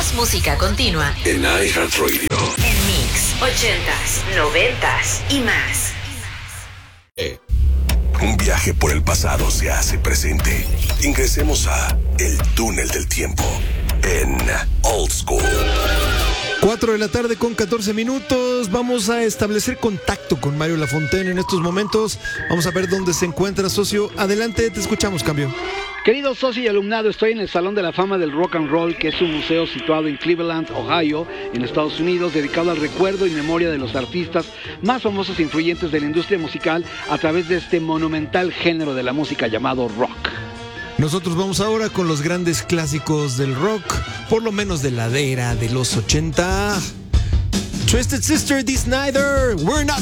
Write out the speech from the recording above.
Más música continua en iHeartRadio. En Mix 80s, 90s y más. Un viaje por el pasado se hace presente. Ingresemos a El Túnel del Tiempo en Old School. 4 de la tarde con 14 minutos. Vamos a establecer contacto con Mario Lafontaine en estos momentos. Vamos a ver dónde se encuentra, socio. Adelante, te escuchamos, cambio. Querido socio y alumnado, estoy en el Salón de la Fama del Rock and Roll, que es un museo situado en Cleveland, Ohio, en Estados Unidos, dedicado al recuerdo y memoria de los artistas más famosos e influyentes de la industria musical a través de este monumental género de la música llamado rock. Nosotros vamos ahora con los grandes clásicos del rock, por lo menos de la era de los 80. Twisted Sister, Dee Snider, We're Not